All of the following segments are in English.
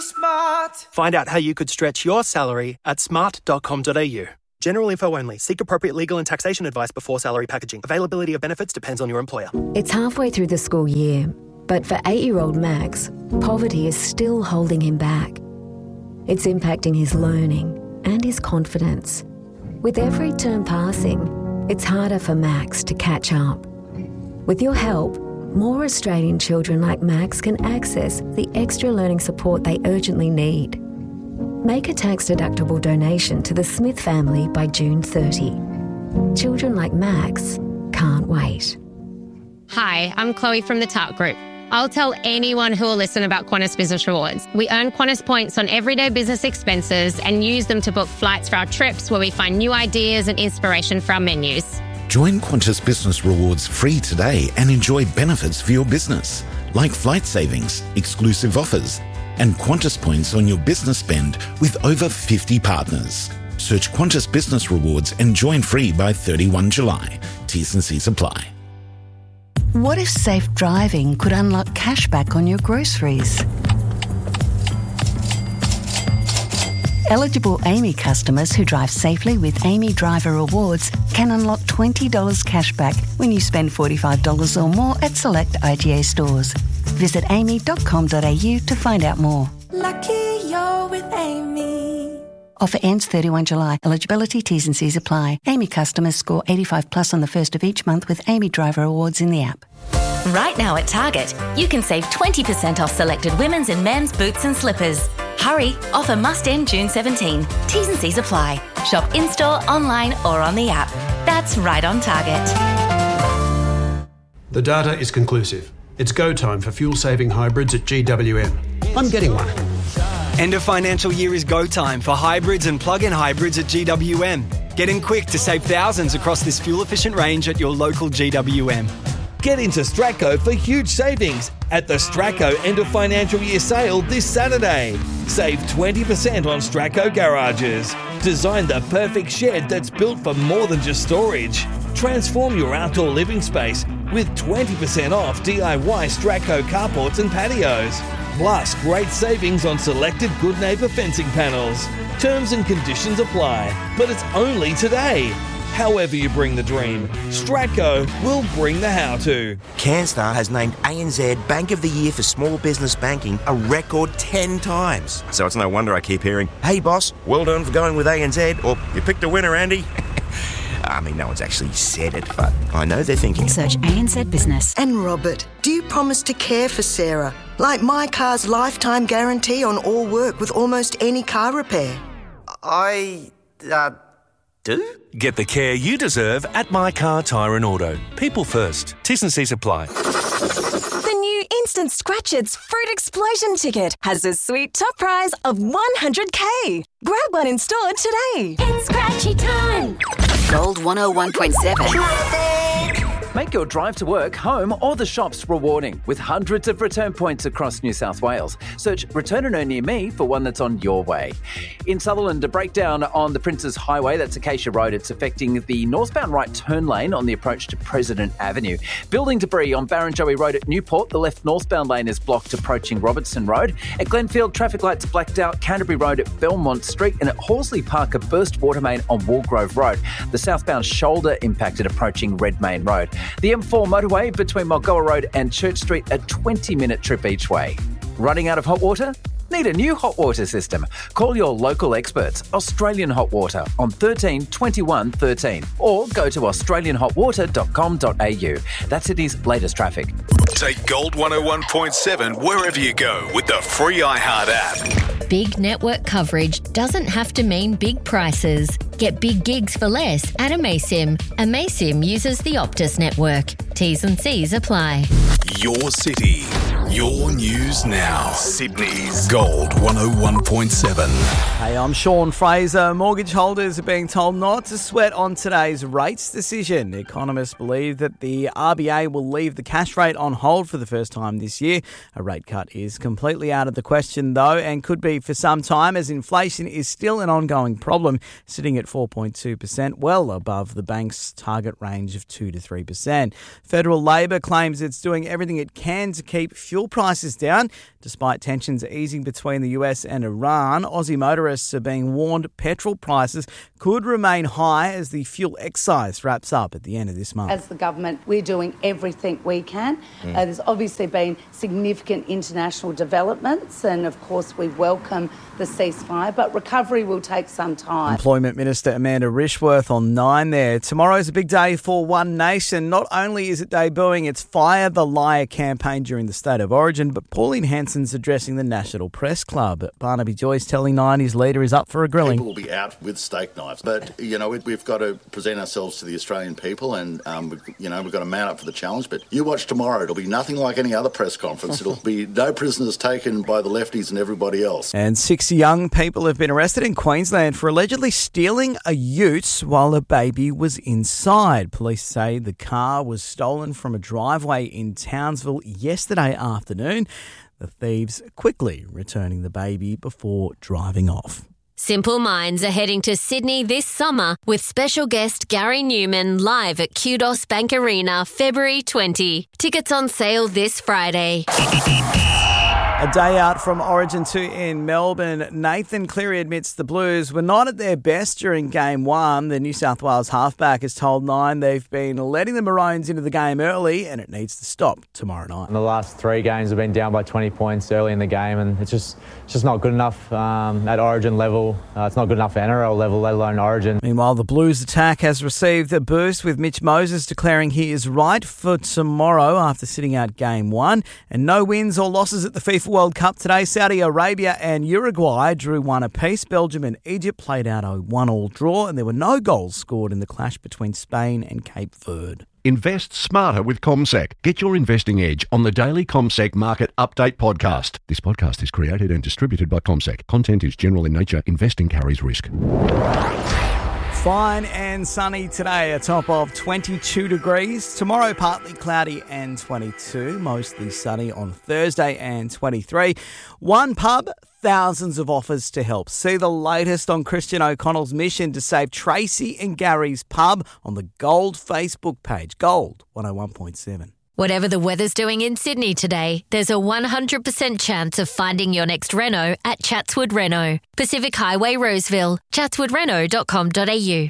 smart. Find out how you could stretch your salary at smart.com.au. General info only. Seek appropriate legal and taxation advice before salary packaging. Availability of benefits depends on your employer. It's halfway through the school year, but for 8-year-old Max, poverty is still holding him back. It's impacting his learning and his confidence. With every term passing, it's harder for Max to catch up. With your help, more Australian children like Max can access the extra learning support they urgently need. Make a tax-deductible donation to the Smith family by June 30. Children like Max can't wait. Hi, I'm Chloe from the TART Group. I'll tell anyone who will listen about Qantas Business Rewards. We earn Qantas points on everyday business expenses and use them to book flights for our trips where we find new ideas and inspiration for our menus. Join Qantas Business Rewards free today and enjoy benefits for your business, like flight savings, exclusive offers, and Qantas points on your business spend with over 50 partners. Search Qantas Business Rewards and join free by 31 July. T's and C's apply. What if safe driving could unlock cashback on your groceries? Eligible AAMI customers who drive safely with AAMI Driver Rewards can unlock $20 cashback when you spend $45 or more at select IGA stores. Visit aami.com.au to find out more. Lucky you're with Amy. Offer ends 31 July. Eligibility T's and C's apply. AAMI customers score 85 plus on the first of each month with AAMI Driver Awards in the app. Right now at Target, you can save 20% off selected women's and men's boots and slippers. Hurry, offer must end June 17. T's and C's apply. Shop in-store, online or on the app. That's right on Target. The data is conclusive. It's go time for fuel-saving hybrids at GWM. I'm getting one. End of financial year is go time for hybrids and plug-in hybrids at GWM. Get in quick to save thousands across this fuel-efficient range at your local GWM. Get into Stratco for huge savings at the Stratco end of financial year sale this Saturday. Save 20% on Stratco garages. Design the perfect shed that's built for more than just storage. Transform your outdoor living space with 20% off DIY Stratco carports and patios. Plus, great savings on selected Good Neighbour fencing panels. Terms and conditions apply, but it's only today. However you bring the dream, Stratco will bring the how-to. Canstar has named ANZ Bank of the Year for Small Business Banking a record 10 times. So it's no wonder I keep hearing, "Hey boss, well done for going with ANZ," or "You picked a winner, Andy." I mean, no one's actually said it, but I know they're thinking. Search ANZ Business. And Robert, do you promise to care for Sarah? Like my car's lifetime guarantee on all work with almost any car repair. I do? Get the care you deserve at My Car Tyre and Auto. People first. T's and C's apply. The new Instant Scratchers Fruit Explosion ticket has a sweet top prize of $100K. Grab one in store today. It's scratchy time. Gold 101.7. Make your drive to work, home or the shops rewarding with hundreds of return points across New South Wales. Search Return and Earn near me for one that's on your way. In Sutherland, a breakdown on the Princes Highway, that's Acacia Road. It's affecting the northbound right turn lane on the approach to President Avenue. Building debris on Barrenjoey Road at Newport. The left northbound lane is blocked approaching Robertson Road. At Glenfield, traffic lights blacked out Canterbury Road at Belmont Street, and at Horsley Park, a burst water main on Woolgrove Road. The southbound shoulder impacted approaching Redmayne Road. The M4 motorway between Mulgoa Road and Church Street, a 20-minute trip each way. Running out of hot water? Need a new hot water system? Call your local experts, Australian Hot Water, on 13 21 13, or go to australianhotwater.com.au. That's Sydney's latest traffic. Take Gold 101.7 wherever you go with the free iHeart app. Big network coverage doesn't have to mean big prices. Get big gigs for less at Amaysim. Amaysim uses the Optus network. T's and C's apply. Your city, your news now. Sydney's Gold 101.7. Hey, I'm Sean Fraser. Mortgage holders are being told not to sweat on today's rates decision. Economists believe that the RBA will leave the cash rate on hold for the first time this year. A rate cut is completely out of the question, though, and could be for some time, as inflation is still an ongoing problem, sitting at 4.2%, well above the bank's target range of 2 to 3%. Federal Labor claims it's doing everything it can to keep fuel prices down, Despite tensions easing between the US and Iran, Aussie motorists are being warned petrol prices could remain high as the fuel excise wraps up at the end of this month. As the government, we're doing everything we can. There's obviously been significant international developments, and of course we welcome the ceasefire, but recovery will take some time. Employment Minister Amanda Rishworth on 9 there. Tomorrow's a big day for One Nation. Not only is it debuting its Fire the Liar campaign during the State of Origin, but Pauline Hanson's addressing the National Press Club. Barnaby Joyce telling Nine his leader is up for a grilling. People will be out with steak knives, but, we've got to present ourselves to the Australian people and, we've got to mount up for the challenge. But you watch tomorrow, it'll be nothing like any other press conference. It'll be no prisoners taken by the lefties and everybody else. And 6 young people have been arrested in Queensland for allegedly stealing a ute while a baby was inside. Police say the car was stolen from a driveway in Townsville yesterday afternoon. The thieves quickly returning the baby before driving off. Simple Minds are heading to Sydney this summer with special guest Gary Newman live at Kudos Bank Arena, February 20. Tickets on sale this Friday. A day out from Origin 2 in Melbourne, Nathan Cleary admits the Blues were not at their best during Game 1. The New South Wales halfback has told Nine they've been letting the Maroons into the game early and it needs to stop tomorrow night. In the last 3 games have been down by 20 points early in the game, and it's just not good enough at Origin level. It's not good enough at NRL level, let alone Origin. Meanwhile, the Blues attack has received a boost with Mitch Moses declaring he is right for tomorrow after sitting out Game 1. And no wins or losses at the FIFA World Cup today. Saudi Arabia and Uruguay drew 1 apiece. Belgium and Egypt played out a 1-1 draw, and there were no goals scored in the clash between Spain and Cape Verde. Invest smarter with CommSec. Get your investing edge on the daily CommSec Market Update podcast. This podcast is created and distributed by CommSec. Content is general in nature. Investing carries risk. Fine and sunny today, a top of 22 degrees. Tomorrow, partly cloudy and 22. Mostly sunny on Thursday and 23. One pub, thousands of offers to help. See the latest on Christian O'Connell's mission to save Tracy and Gary's pub on the Gold Facebook page. Gold 101.7. Whatever the weather's doing in Sydney today, there's a 100% chance of finding your next reno at Chatswood Reno. Pacific Highway, Roseville. chatswoodreno.com.au.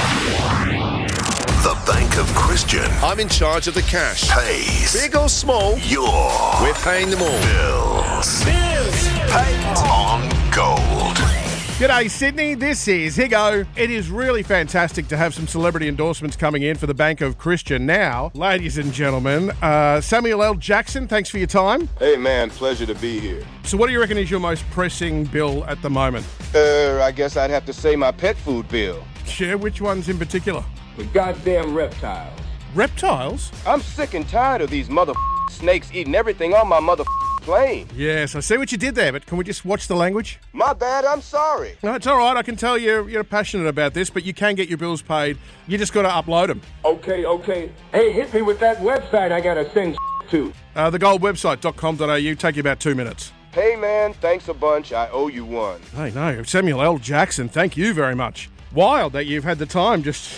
The Bank of Christian. I'm in charge of the cash. Pays. Big or small, we're paying them all. Bills. Paid on gold. G'day Sydney, this is Higo. It is really fantastic to have some celebrity endorsements coming in for the Bank of Christian now. Ladies and gentlemen, Samuel L. Jackson, thanks for your time. Hey man, pleasure to be here. So what do you reckon is your most pressing bill at the moment? I guess I'd have to say my pet food bill. Yeah, which ones in particular? The goddamn reptiles. Reptiles? I'm sick and tired of these snakes eating everything on my plane. Yes, I see what you did there, but can we just watch the language? My bad, I'm sorry. No, it's all right. I can tell you're passionate about this, but you can get your bills paid. You just got to upload them. Okay. Hey, hit me with that website I got to send to. Thegoldwebsite.com.au. Take you about 2 minutes. Hey, man, thanks a bunch. I owe you one. Hey, no, Samuel L. Jackson, thank you very much. Wild that you've had the time just,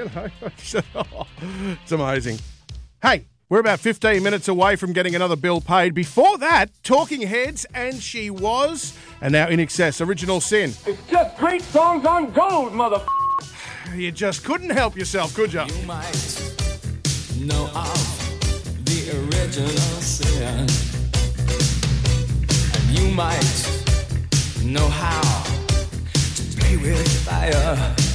it's amazing. Hey, we're about 15 minutes away from getting another bill paid. Before that, Talking Heads and She Was, and now In Excess, Original Sin. It's just great songs on gold, You just couldn't help yourself, could you? You might know of the original sin, and you might know how to play with fire.